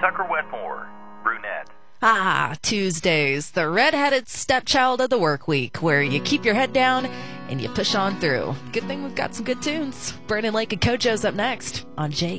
Tucker Wetmore, brunette. Ah, Tuesdays, the red-headed stepchild of the work week, where you keep your head down and you push on through. Good thing we've got some good tunes. Brandon Lake and Kojo's up next on Jake.